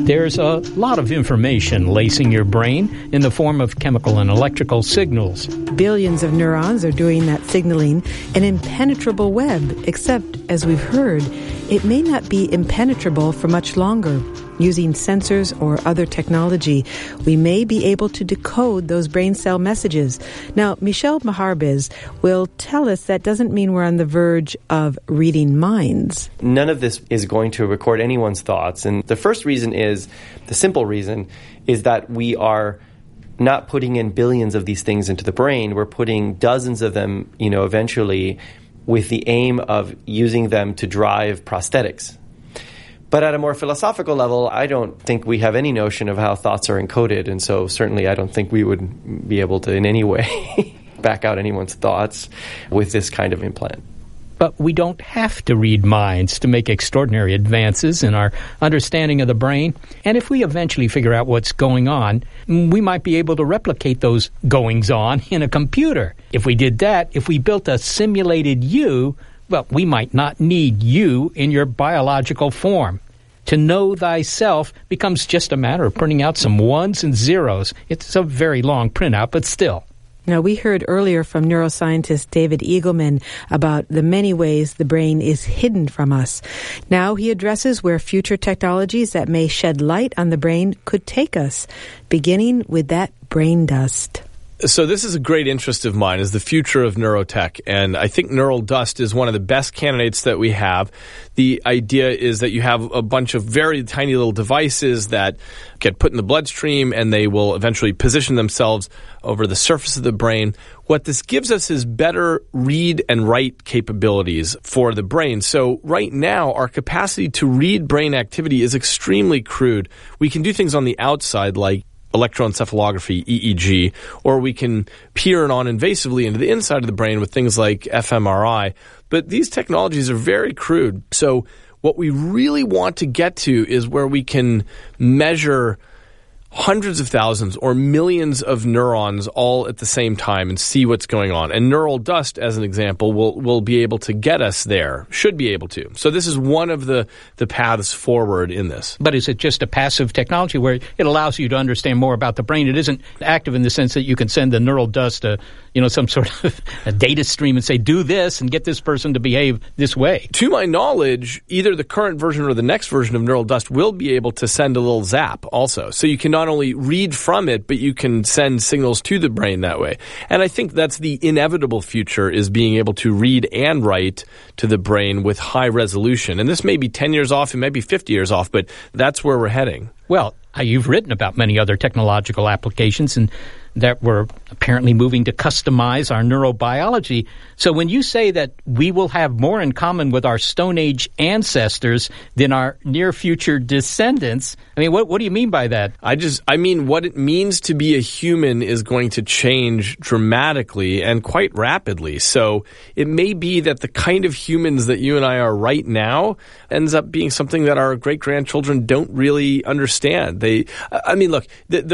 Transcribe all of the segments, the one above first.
There's a lot of information lacing your brain in the form of chemical and electrical signals. Billions of neurons are doing that signaling, an impenetrable web, except, as we've heard, it may not be impenetrable for much longer. Using sensors or other technology, we may be able to decode those brain cell messages. Now, Michel Maharbiz will tell us that doesn't mean we're on the verge of reading minds. None of this is going to record anyone's thoughts. And the first reason is, the simple reason, is that we are not putting in billions of these things into the brain. We're putting dozens of them, eventually, with the aim of using them to drive prosthetics. But at a more philosophical level, I don't think we have any notion of how thoughts are encoded, and so certainly I don't think we would be able to in any way back out anyone's thoughts with this kind of implant. But we don't have to read minds to make extraordinary advances in our understanding of the brain. And if we eventually figure out what's going on, we might be able to replicate those goings-on in a computer. If we did that, if we built a simulated you, well, we might not need you in your biological form. To know thyself becomes just a matter of printing out some ones and zeros. It's a very long printout, but still. Now, we heard earlier from neuroscientist David Eagleman about the many ways the brain is hidden from us. Now he addresses where future technologies that may shed light on the brain could take us, beginning with that brain dust. So this is a great interest of mine, is the future of neurotech, and I think neural dust is one of the best candidates that we have. The idea is that you have a bunch of very tiny little devices that get put in the bloodstream, and they will eventually position themselves over the surface of the brain. What this gives us is better read and write capabilities for the brain. So right now, our capacity to read brain activity is extremely crude. We can do things on the outside like electroencephalography, EEG, or we can peer non-invasively into the inside of the brain with things like fMRI. But these technologies are very crude. So what we really want to get to is where we can measure hundreds of thousands or millions of neurons all at the same time and see what's going on. And neural dust, as an example, will be able to get us there, should be able to. So this is one of the paths forward in this. But is it just a passive technology where it allows you to understand more about the brain? It isn't active in the sense that you can send the neural dust some sort of a data stream and say, do this and get this person to behave this way. To my knowledge, either the current version or the next version of neural dust will be able to send a little zap also. So you can not only read from it, but you can send signals to the brain that way. And I think that's the inevitable future, is being able to read and write to the brain with high resolution. And this may be 10 years off, it may be 50 years off, but that's where we're heading. Well, you've written about many other technological applications and that we're apparently moving to customize our neurobiology. So when you say that we will have more in common with our Stone Age ancestors than our near-future descendants, I mean, what do you mean by that? I mean, what it means to be a human is going to change dramatically and quite rapidly. So it may be that the kind of humans that you and I are right now ends up being something that our great-grandchildren don't really understand. Look,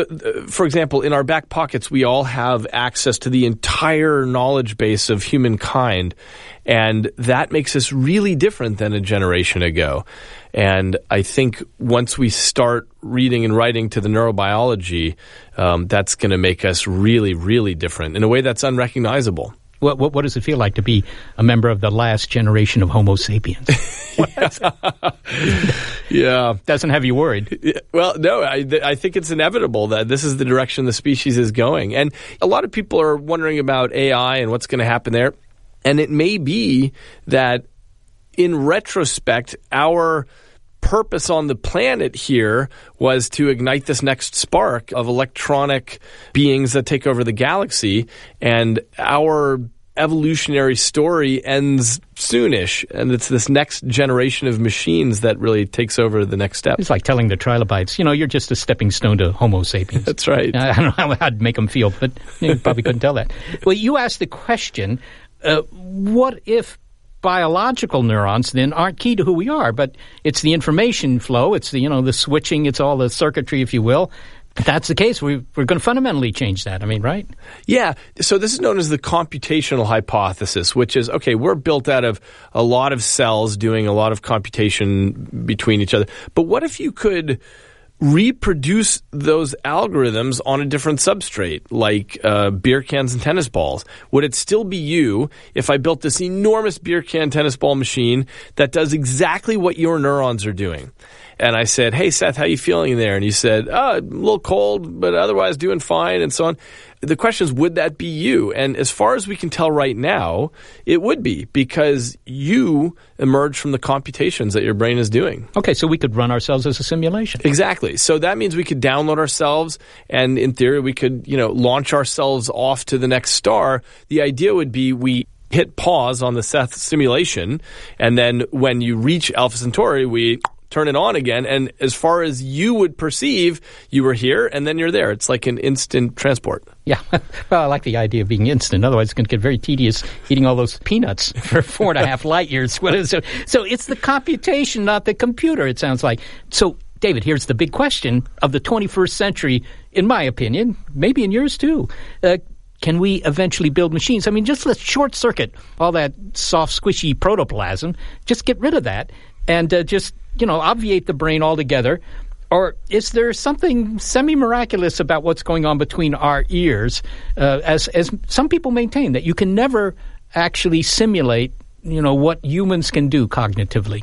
for example, in our back pockets, we all have access to the entire knowledge base of humankind, and that makes us really different than a generation ago. And I think once we start reading and writing to the neurobiology, that's going to make us really, really different in a way that's unrecognizable. What does it feel like to be a member of the last generation of Homo sapiens? Yeah. Doesn't have you worried. Well, no, I think it's inevitable that this is the direction the species is going. And a lot of people are wondering about AI and what's going to happen there. And it may be that in retrospect, our purpose on the planet here was to ignite this next spark of electronic beings that take over the galaxy, and our evolutionary story ends soonish, and it's this next generation of machines that really takes over the next step. It's like telling the trilobites, you're just a stepping stone to Homo sapiens. That's right. I don't know how I'd make them feel, but you probably couldn't tell that. Well, you asked the question, what if biological neurons then aren't key to who we are, but it's the information flow, it's the switching, it's all the circuitry, if you will. If that's the case, we're going to fundamentally change that, right? Yeah. So this is known as the computational hypothesis, which is, okay, we're built out of a lot of cells doing a lot of computation between each other. But what if you could reproduce those algorithms on a different substrate, like beer cans and tennis balls? Would it still be you if I built this enormous beer can tennis ball machine that does exactly what your neurons are doing? And I said, hey, Seth, how you feeling there? And you said, a little cold, but otherwise doing fine, and so on. The question is, would that be you? And as far as we can tell right now, it would be, because you emerge from the computations that your brain is doing. Okay, so we could run ourselves as a simulation. Exactly. So that means we could download ourselves, and in theory, we could, launch ourselves off to the next star. The idea would be we hit pause on the Seth simulation, and then when you reach Alpha Centauri, we turn it on again, and as far as you would perceive, you were here, and then you're there. It's like an instant transport. Yeah. Well, I like the idea of being instant. Otherwise, it's going to get very tedious eating all those peanuts for 4.5 light years. So it's the computation, not the computer, it sounds like. So, David, here's the big question of the 21st century, in my opinion, maybe in yours too. Can we eventually build machines? I mean, just let's short circuit all that soft, squishy protoplasm. Just get rid of that and just obviate the brain altogether? Or is there something semi-miraculous about what's going on between our ears, as some people maintain, that you can never actually simulate, what humans can do cognitively?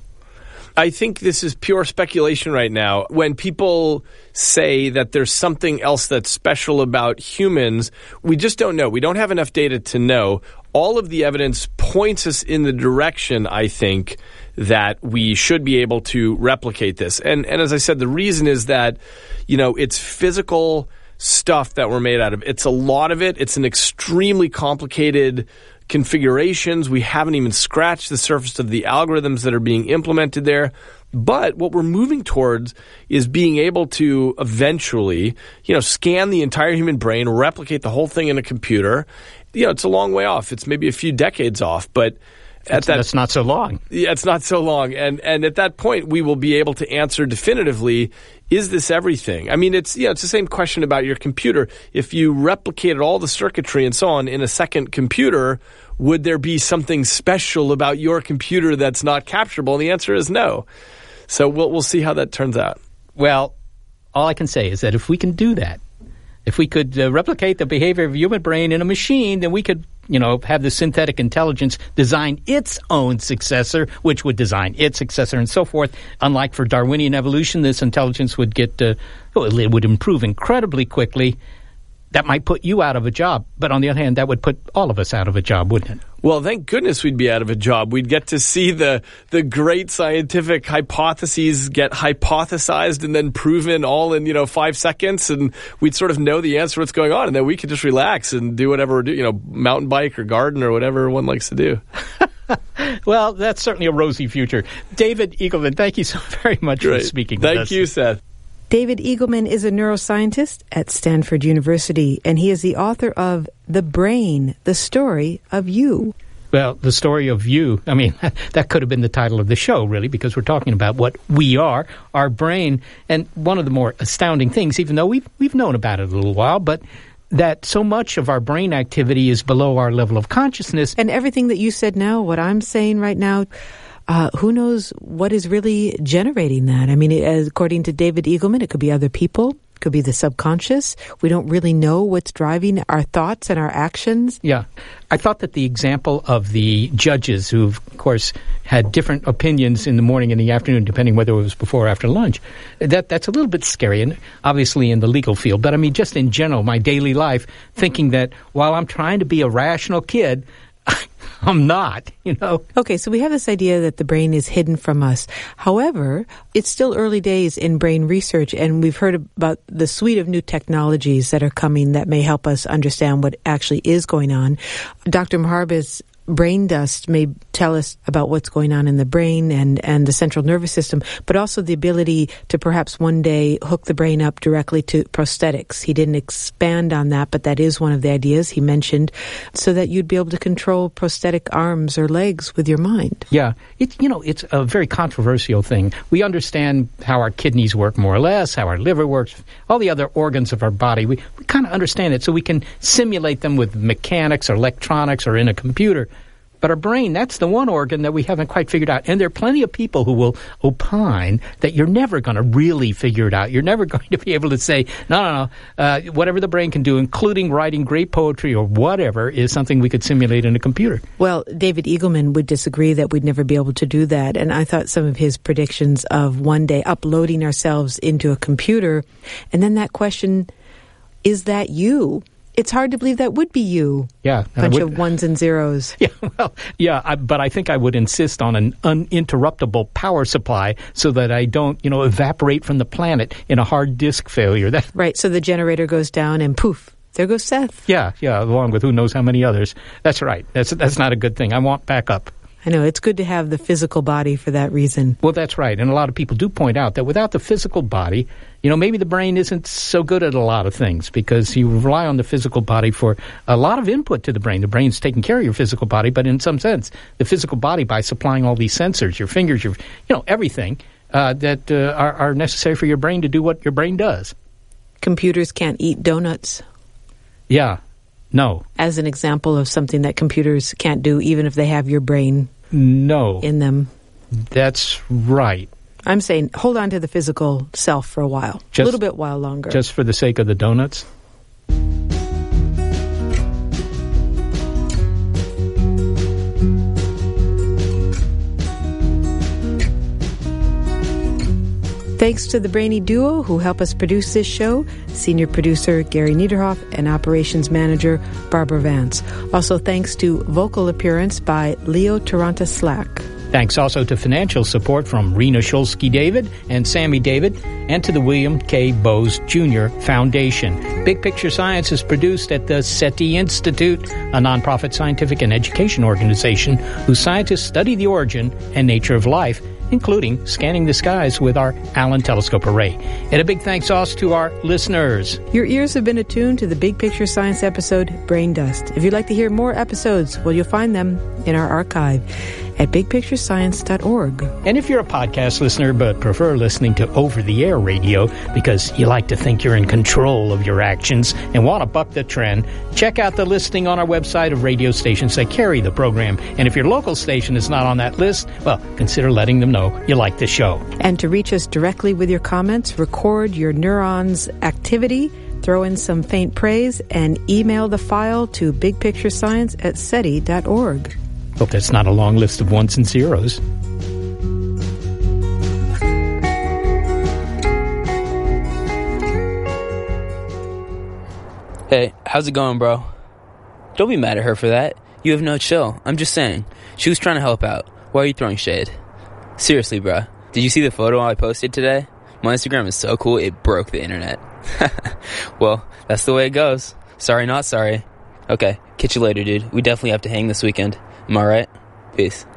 I think this is pure speculation right now. When people say that there's something else that's special about humans, we just don't know. We don't have enough data to know. All of the evidence points us in the direction, I think, that we should be able to replicate this. And as I said, the reason is that, it's physical stuff that we're made out of. It's a lot of it. It's an extremely complicated configurations. We haven't even scratched the surface of the algorithms that are being implemented there. But what we're moving towards is being able to eventually, scan the entire human brain, replicate the whole thing in a computer. It's a long way off. It's maybe a few decades off, but that's not so long. Yeah, it's not so long. And at that point, we will be able to answer definitively, is this everything? I mean, it's the same question about your computer. If you replicated all the circuitry and so on in a second computer, would there be something special about your computer that's not capturable? And the answer is no. So we'll see how that turns out. Well, all I can say is that if we can do that, if we could replicate the behavior of a human brain in a machine, then we could have the synthetic intelligence design its own successor, which would design its successor and so forth. Unlike for Darwinian evolution, this intelligence would it would improve incredibly quickly. That might put you out of a job. But on the other hand, that would put all of us out of a job, wouldn't it? Well, thank goodness we'd be out of a job. We'd get to see the great scientific hypotheses get hypothesized and then proven all in, 5 seconds. And we'd sort of know the answer to what's going on. And then we could just relax and do whatever we're doing, mountain bike or garden or whatever one likes to do. Well, that's certainly a rosy future. David Eagleman, thank you so very much for speaking with us. Thank you, Seth. David Eagleman is a neuroscientist at Stanford University, and he is the author of The Brain, The Story of You. Well, the story of you, I mean, that could have been the title of the show, really, because we're talking about what we are, our brain. And one of the more astounding things, even though we've known about it a little while, but that so much of our brain activity is below our level of consciousness. And everything that you said now, what I'm saying right now, who knows what is really generating that? I mean, according to David Eagleman, it could be other people. It could be the subconscious. We don't really know what's driving our thoughts and our actions. Yeah. I thought that the example of the judges who, of course, had different opinions in the morning and the afternoon, depending whether it was before or after lunch, that's a little bit scary, and obviously in the legal field. But I mean, just in general, my daily life, thinking that while I'm trying to be a rational kid, I'm not, Okay, so we have this idea that the brain is hidden from us. However, it's still early days in brain research, and we've heard about the suite of new technologies that are coming that may help us understand what actually is going on. Dr. Maharbis, brain dust may tell us about what's going on in the brain and the central nervous system, but also the ability to perhaps one day hook the brain up directly to prosthetics. He didn't expand on that, but that is one of the ideas he mentioned, so that you'd be able to control prosthetic arms or legs with your mind. Yeah. It's a very controversial thing. We understand how our kidneys work more or less, how our liver works, all the other organs of our body. We kind of understand it, so we can simulate them with mechanics or electronics or in a computer. But our brain, that's the one organ that we haven't quite figured out. And there are plenty of people who will opine that you're never going to really figure it out. You're never going to be able to say, no, whatever the brain can do, including writing great poetry or whatever, is something we could simulate in a computer. Well, David Eagleman would disagree that we'd never be able to do that. And I thought some of his predictions of one day uploading ourselves into a computer, and then that question, is that you? It's hard to believe that would be you. Yeah. Bunch of ones and zeros. Yeah, but I think I would insist on an uninterruptible power supply so that I don't, evaporate from the planet in a hard disk failure. Right, so the generator goes down and poof, there goes Seth. Yeah, along with who knows how many others. That's right. That's not a good thing. I want backup. I know, it's good to have the physical body for that reason. Well, that's right. And a lot of people do point out that without the physical body, maybe the brain isn't so good at a lot of things because you rely on the physical body for a lot of input to the brain. The brain's taking care of your physical body, but in some sense, the physical body, by supplying all these sensors, your fingers, everything that are necessary for your brain to do what your brain does. Computers can't eat donuts. Yeah. No. As an example of something that computers can't do, even if they have your brain in them. That's right. I'm saying hold on to the physical self for a while. A little bit while longer. Just for the sake of the donuts? Thanks to the Brainy Duo who help us produce this show, senior producer Gary Niederhoff and operations manager Barbara Vance. Also thanks to vocal appearance by Leo Taranta Slack. Thanks also to financial support from Rena Shulsky-David and Sammy David, and to the William K. Bowes Jr. Foundation. Big Picture Science is produced at the SETI Institute, a nonprofit scientific and education organization whose scientists study the origin and nature of life, including scanning the skies with our Allen Telescope Array. And a big thanks also to our listeners. Your ears have been attuned to the Big Picture Science episode, Brain Dust. If you'd like to hear more episodes, well, you'll find them in our archive at bigpicturescience.org. And if you're a podcast listener but prefer listening to over-the-air radio because you like to think you're in control of your actions and want to buck the trend, check out the listing on our website of radio stations that carry the program. And if your local station is not on that list, well, consider letting them know you like the show. And to reach us directly with your comments, record your neurons' activity, throw in some faint praise, and email the file to bigpicturescience@seti.org. Hope that's not a long list of ones and zeros. Hey, how's it going, bro? Don't be mad at her for that. You have no chill. I'm just saying. She was trying to help out. Why are you throwing shade? Seriously, bro. Did you see the photo I posted today? My Instagram is so cool, it broke the internet. Well, that's the way it goes. Sorry, not sorry. Okay, catch you later, dude. We definitely have to hang this weekend. Am I right? Peace.